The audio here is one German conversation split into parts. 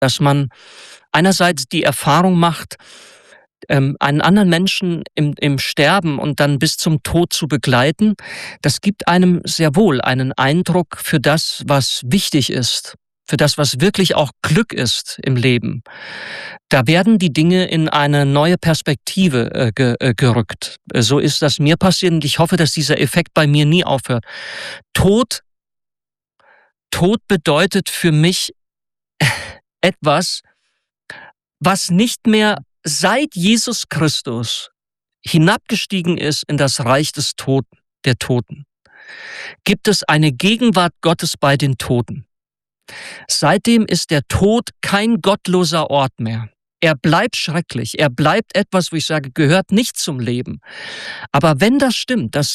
dass man einerseits die Erfahrung macht, einen anderen Menschen im Sterben und dann bis zum Tod zu begleiten, das gibt einem sehr wohl einen Eindruck für das, was wichtig ist, für das, was wirklich auch Glück ist im Leben. Da werden die Dinge in eine neue Perspektive gerückt. So ist das mir passiert und ich hoffe, dass dieser Effekt bei mir nie aufhört. Tod bedeutet für mich etwas, was nicht mehr seit Jesus Christus hinabgestiegen ist in das Reich der Toten, gibt es eine Gegenwart Gottes bei den Toten. Seitdem ist der Tod kein gottloser Ort mehr. Er bleibt schrecklich, er bleibt etwas, wo ich sage, gehört nicht zum Leben. Aber wenn das stimmt, dass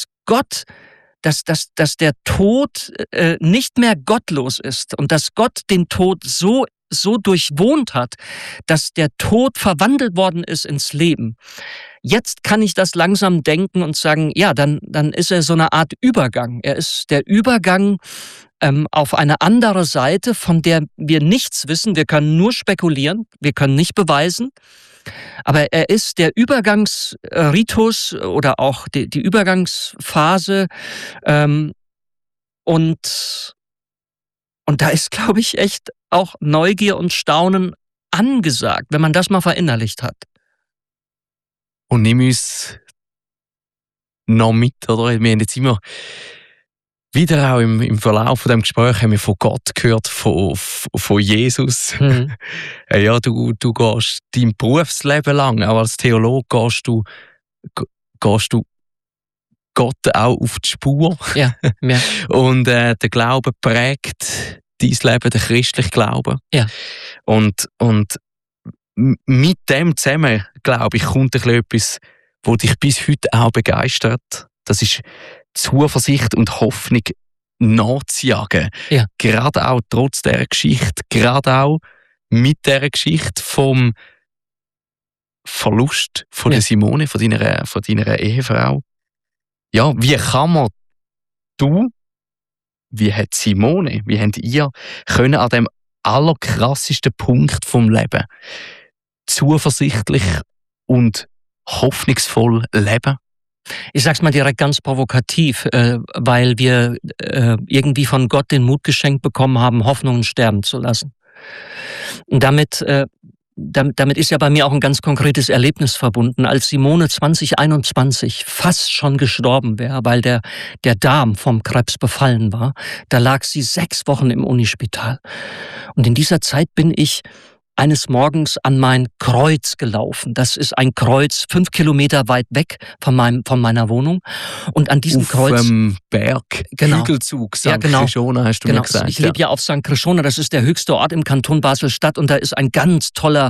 der Tod nicht mehr gottlos ist und dass Gott den Tod so durchwohnt hat, dass der Tod verwandelt worden ist ins Leben. Jetzt kann ich das langsam denken und sagen, ja, dann ist er so eine Art Übergang. Er ist der Übergang auf eine andere Seite, von der wir nichts wissen. Wir können nur spekulieren, wir können nicht beweisen. Aber er ist der Übergangsritus oder auch die Übergangsphase. Und da ist, glaube ich, echt auch Neugier und Staunen angesagt, wenn man das mal verinnerlicht hat. Und nimm uns noch mit, oder? Wir haben jetzt immer wieder auch im Verlauf von dem Gespräch haben wir von Gott gehört, von Jesus. Mhm. Ja, du gehst dein Berufsleben lang, auch als Theologe gehst du Gott auch auf die Spur. Ja. Und der Glaube prägt dein Leben, der christliche Glaube. Ja. Und mit dem zusammen, glaube ich, kommt ein bisschen etwas, was dich bis heute auch begeistert. Das ist Zuversicht und Hoffnung nachzujagen. Ja. Gerade auch trotz dieser Geschichte, gerade auch mit dieser Geschichte vom Verlust von der Simone, von deiner Ehefrau. Ja, wie kann man wie hat Simone, wie habt ihr können an dem allerkrassesten Punkt vom Leben zuversichtlich und hoffnungsvoll leben? Ich sag's mal direkt ganz provokativ, weil wir irgendwie von Gott den Mut geschenkt bekommen haben, Hoffnungen sterben zu lassen. Und damit ist ja bei mir auch ein ganz konkretes Erlebnis verbunden. Als Simone 2021 fast schon gestorben wäre, weil der Darm vom Krebs befallen war, da lag sie 6 Wochen im Unispital. Und in dieser Zeit bin ich eines Morgens an mein Kreuz gelaufen. Das ist ein Kreuz 5 Kilometer weit weg von meiner Wohnung. Und an diesem Kreuz... Auf Berg, genau. Hügelzug, St. Ja, genau. Krishona, hast du mir gesagt. Ich lebe ja auf St. Krishona, das ist der höchste Ort im Kanton Basel-Stadt und da ist ein ganz toller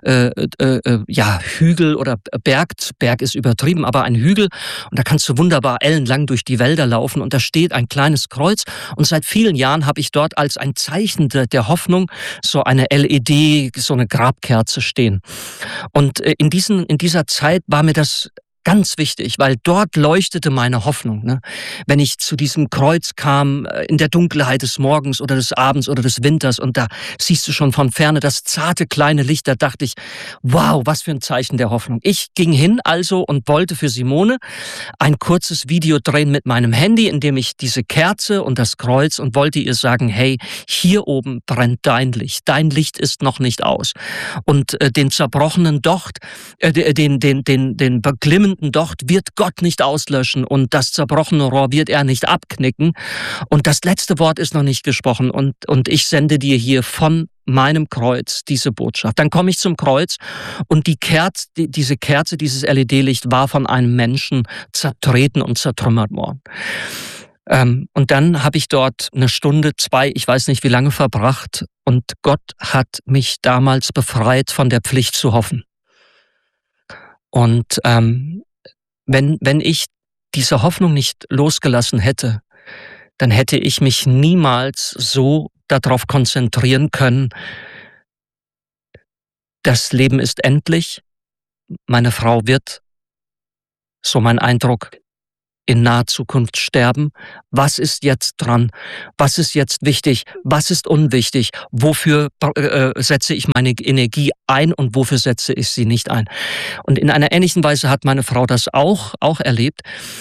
Hügel oder Berg. Berg ist übertrieben, aber ein Hügel. Und da kannst du wunderbar ellenlang durch die Wälder laufen und da steht ein kleines Kreuz. Und seit vielen Jahren habe ich dort als ein Zeichen der Hoffnung so eine LED, so eine Grabkerze stehen. Und in dieser Zeit war mir das ganz wichtig, weil dort leuchtete meine Hoffnung. Ne? Wenn ich zu diesem Kreuz kam, in der Dunkelheit des Morgens oder des Abends oder des Winters und da siehst du schon von Ferne das zarte kleine Licht, da dachte ich, wow, was für ein Zeichen der Hoffnung. Ich ging hin also und wollte für Simone ein kurzes Video drehen mit meinem Handy, in dem ich diese Kerze und das Kreuz und wollte ihr sagen, hey, hier oben brennt dein Licht ist noch nicht aus. Und den zerbrochenen Docht, den beglimmenden Docht wird Gott nicht auslöschen und das zerbrochene Rohr wird er nicht abknicken und das letzte Wort ist noch nicht gesprochen und ich sende dir hier von meinem Kreuz diese Botschaft. Dann komme ich zum Kreuz und diese Kerze, dieses LED-Licht war von einem Menschen zertreten und zertrümmert worden. Und dann habe ich dort 1 Stunde, 2, ich weiß nicht wie lange verbracht und Gott hat mich damals befreit von der Pflicht zu hoffen. Und wenn ich diese Hoffnung nicht losgelassen hätte, dann hätte ich mich niemals so darauf konzentrieren können, das Leben ist endlich, meine Frau wird, so mein Eindruck, in naher Zukunft sterben? Was ist jetzt dran? Was ist jetzt wichtig? Was ist unwichtig? Wofür setze ich meine Energie ein und wofür setze ich sie nicht ein? Und in einer ähnlichen Weise hat meine Frau das auch erlebt.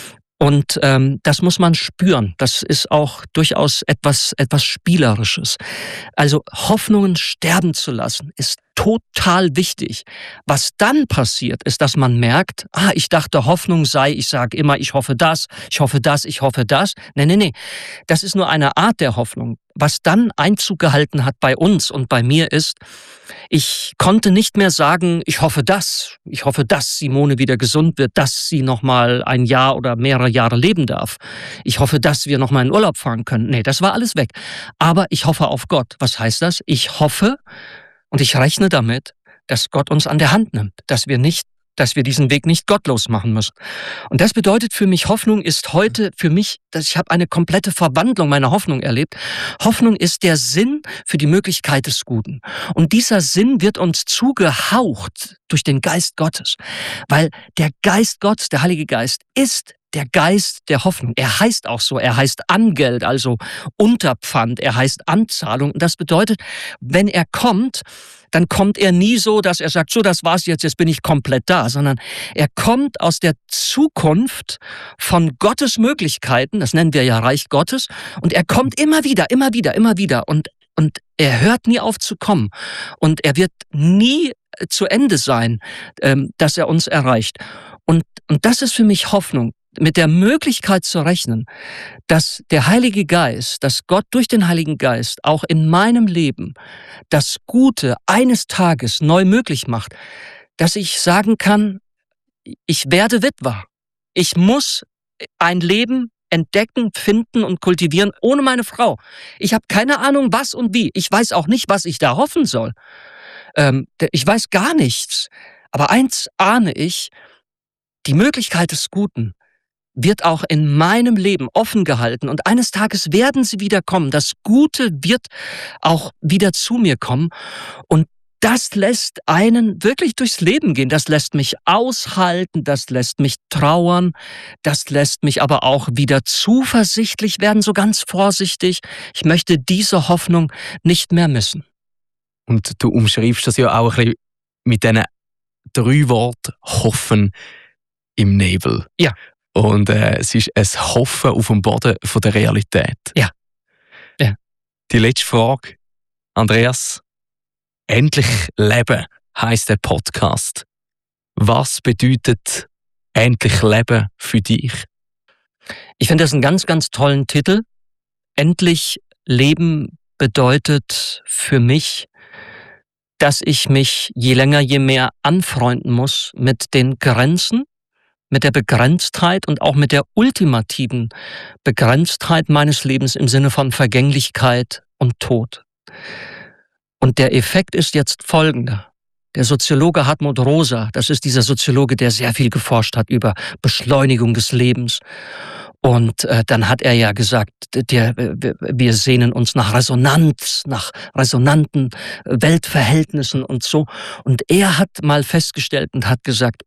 Und das muss man spüren. Das ist auch durchaus etwas Spielerisches. Also Hoffnungen sterben zu lassen, ist total wichtig. Was dann passiert, ist, dass man merkt, ich dachte, Hoffnung sei, ich sage immer, ich hoffe das, ich hoffe das, ich hoffe das. Nee. Das ist nur eine Art der Hoffnung. Was dann Einzug gehalten hat bei uns und bei mir ist, ich konnte nicht mehr sagen, ich hoffe, dass Simone wieder gesund wird, dass sie noch mal ein Jahr oder mehrere Jahre leben darf. Ich hoffe, dass wir noch mal in Urlaub fahren können. Nee, das war alles weg. Aber ich hoffe auf Gott. Was heißt das? Ich hoffe und ich rechne damit, dass Gott uns an der Hand nimmt, dass wir diesen Weg nicht gottlos machen müssen. Und das bedeutet für mich, Hoffnung ist heute für mich, dass ich habe eine komplette Verwandlung meiner Hoffnung erlebt. Hoffnung ist der Sinn für die Möglichkeit des Guten. Und dieser Sinn wird uns zugehaucht durch den Geist Gottes. Weil der Geist Gottes, der Heilige Geist, ist der Geist der Hoffnung. Er heißt auch so. Er heißt Angeld, also Unterpfand. Er heißt Anzahlung. Und das bedeutet, wenn er kommt, dann kommt er nie so, dass er sagt, so, das war's jetzt bin ich komplett da, sondern er kommt aus der Zukunft von Gottes Möglichkeiten, das nennen wir ja Reich Gottes, und er kommt immer wieder und er hört nie auf zu kommen und er wird nie zu Ende sein, dass er uns erreicht. Und das ist für mich Hoffnung, mit der Möglichkeit zu rechnen, dass der Heilige Geist, dass Gott durch den Heiligen Geist auch in meinem Leben das Gute eines Tages neu möglich macht, dass ich sagen kann, ich werde Witwer. Ich muss ein Leben entdecken, finden und kultivieren ohne meine Frau. Ich habe keine Ahnung, was und wie. Ich weiß auch nicht, was ich da hoffen soll. Ich weiß gar nichts. Aber eins ahne ich, die Möglichkeit des Guten wird auch in meinem Leben offen gehalten und eines Tages werden sie wieder kommen. Das Gute wird auch wieder zu mir kommen und das lässt einen wirklich durchs Leben gehen. Das lässt mich aushalten, das lässt mich trauern, das lässt mich aber auch wieder zuversichtlich werden, so ganz vorsichtig. Ich möchte diese Hoffnung nicht mehr missen. Und du umschreibst das ja auch ein bisschen mit diesen 3 Worten Hoffen im Nebel. Ja. Und es ist ein Hoffen auf dem Boden von der Realität. Ja. Die letzte Frage, Andreas. Endlich leben heisst der Podcast. Was bedeutet endlich leben für dich? Ich finde das einen ganz, ganz tollen Titel. Endlich leben bedeutet für mich, dass ich mich je länger, je mehr anfreunden muss mit den Grenzen, mit der Begrenztheit und auch mit der ultimativen Begrenztheit meines Lebens im Sinne von Vergänglichkeit und Tod. Und der Effekt ist jetzt folgender. Der Soziologe Hartmut Rosa, das ist dieser Soziologe, der sehr viel geforscht hat über Beschleunigung des Lebens. Und dann hat er ja gesagt, wir sehnen uns nach Resonanz, nach resonanten Weltverhältnissen und so. Und er hat mal festgestellt und hat gesagt,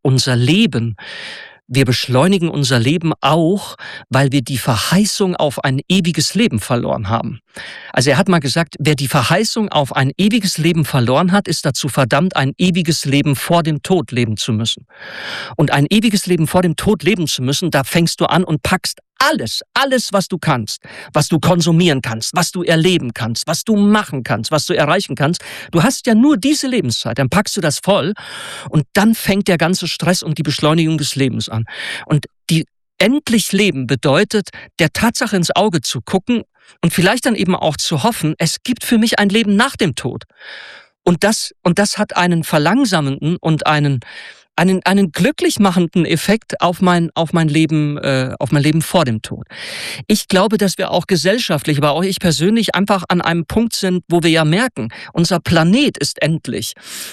wir beschleunigen unser Leben auch, weil wir die Verheißung auf ein ewiges Leben verloren haben. Also er hat mal gesagt, wer die Verheißung auf ein ewiges Leben verloren hat, ist dazu verdammt, ein ewiges Leben vor dem Tod leben zu müssen. Und ein ewiges Leben vor dem Tod leben zu müssen, da fängst du an und packst alles, was du kannst, was du konsumieren kannst, was du erleben kannst, was du machen kannst, was du erreichen kannst. Du hast ja nur diese Lebenszeit, dann packst du das voll und dann fängt der ganze Stress und die Beschleunigung des Lebens an. Und die endlich leben bedeutet, der Tatsache ins Auge zu gucken und vielleicht dann eben auch zu hoffen, es gibt für mich ein Leben nach dem Tod. Und das hat einen verlangsamenden und einen glücklich machenden Effekt auf mein Leben vor dem Tod. Ich glaube, dass wir auch gesellschaftlich, aber auch ich persönlich einfach an einem Punkt sind, wo wir ja merken, unser Planet ist endlich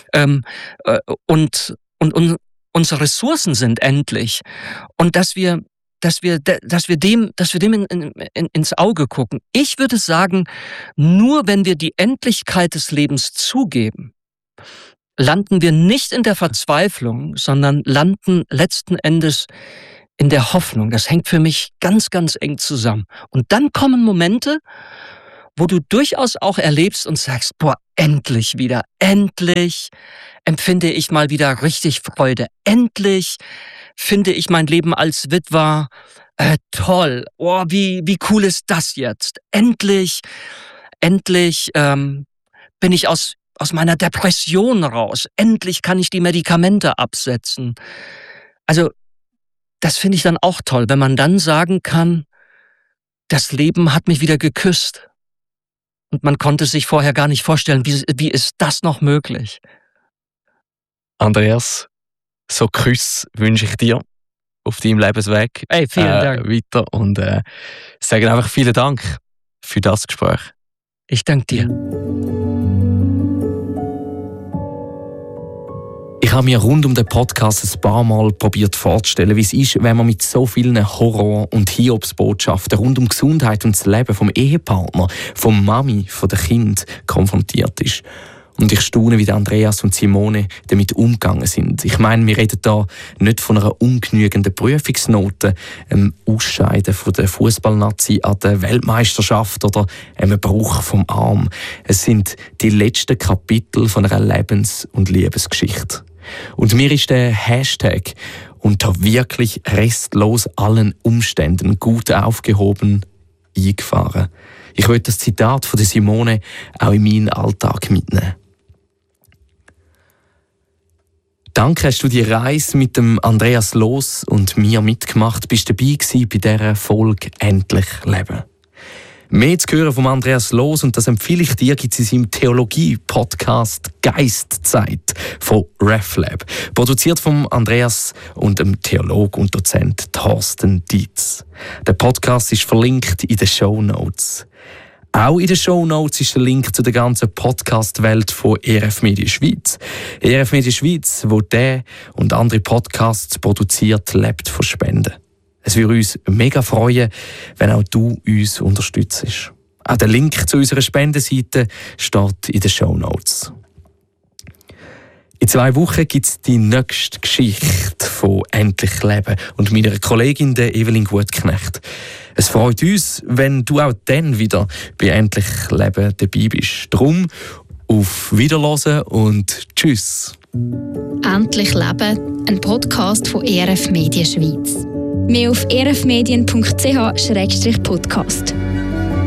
und unsere Ressourcen sind endlich und dass wir dem ins Auge gucken. Ich würde sagen, nur wenn wir die Endlichkeit des Lebens zugeben, landen wir nicht in der Verzweiflung, sondern landen letzten Endes in der Hoffnung. Das hängt für mich ganz, ganz eng zusammen. Und dann kommen Momente, wo du durchaus auch erlebst und sagst, boah, endlich wieder, endlich empfinde ich mal wieder richtig Freude. Endlich finde ich mein Leben als Witwer toll. Oh, wie cool ist das jetzt? Endlich bin ich aus meiner Depression raus. Endlich kann ich die Medikamente absetzen. Also, das finde ich dann auch toll, wenn man dann sagen kann, das Leben hat mich wieder geküsst. Und man konnte sich vorher gar nicht vorstellen, wie ist das noch möglich? Andreas, so Küsse wünsche ich dir auf deinem Lebensweg Hey, vielen Dank. weiter und sage einfach vielen Dank für das Gespräch. Ich danke dir. Ich habe mir rund um den Podcast ein paar Mal probiert vorzustellen, wie es ist, wenn man mit so vielen Horror- und Hiobsbotschaften rund um Gesundheit und das Leben vom Ehepartner, vom Mami, von der Kind konfrontiert ist. Und ich staune, wie Andreas und Simone damit umgegangen sind. Ich meine, wir reden da nicht von einer ungenügenden Prüfungsnote, einem Ausscheiden von der Fußballnazi an der Weltmeisterschaft oder einem Bruch vom Arm. Es sind die letzten Kapitel von einer Lebens- und Liebesgeschichte. Und mir ist der Hashtag unter wirklich restlos allen Umständen gut aufgehoben eingefahren. Ich will das Zitat von der Simone auch in meinen Alltag mitnehmen. Danke, hast du die Reise mit dem Andreas Loos und mir mitgemacht, bist dabei gewesen bei dieser Folge «Endlich Leben». Mehr zu hören von Andreas Loos, und das empfehle ich dir, gibt es in seinem Theologie-Podcast «Geistzeit» von RefLab. Produziert von Andreas und dem Theologe und Dozent Thorsten Dietz. Der Podcast ist verlinkt in den Shownotes. Auch in den Shownotes ist der Link zu der ganzen Podcast-Welt von ERF Media Schweiz. ERF Media Schweiz, wo der und andere Podcasts produziert, lebt von Spenden. Es würde uns mega freuen, wenn auch du uns unterstützt. Auch der Link zu unserer Spendenseite steht in den Shownotes. In 2 Wochen gibt es die nächste Geschichte von «Endlich Leben» und meiner Kollegin der Evelyn Gutknecht. Es freut uns, wenn du auch dann wieder bei «Endlich Leben» dabei bist. Drum auf Wiederhören und Tschüss. «Endlich Leben», ein Podcast von ERF Media Schweiz. Mehr auf erfmedien.ch/podcast.